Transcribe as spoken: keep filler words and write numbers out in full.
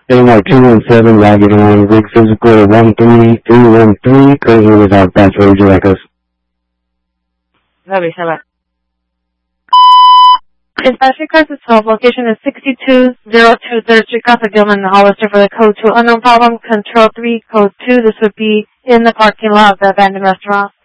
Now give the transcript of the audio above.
Illinois two one seven, Ragged on Rig Physical one three three one three, currently without Bass Radio Echoes. Copy, stand by. Dispatch request is twelve. Location is sixty-two oh two third Street, Casa Gilman, Hollister for the code two. Unknown problem, control three, code two. This would be in the parking lot of the abandoned restaurant.